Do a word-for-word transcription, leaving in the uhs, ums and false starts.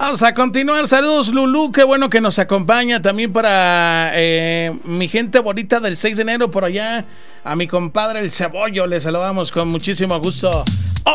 Vamos a continuar. Saludos, Lulú. Qué bueno que nos acompaña. También para eh, mi gente bonita del seis de enero por allá. A mi compadre el Cebollo. Le saludamos con muchísimo gusto.